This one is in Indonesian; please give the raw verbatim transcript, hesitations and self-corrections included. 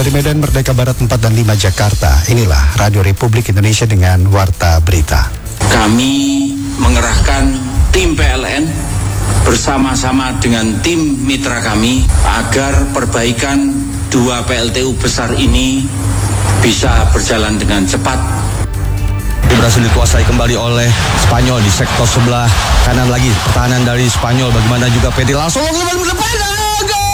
Dari Medan Merdeka Barat empat dan lima Jakarta, inilah Radio Republik Indonesia dengan Warta Berita. Kami mengerahkan tim P L N bersama-sama dengan tim mitra kami agar perbaikan dua P L T U besar ini bisa berjalan dengan cepat. Berhasil dikuasai kembali oleh Spanyol di sektor sebelah kanan lagi. Pertahanan dari Spanyol, bagaimana juga Pedri langsung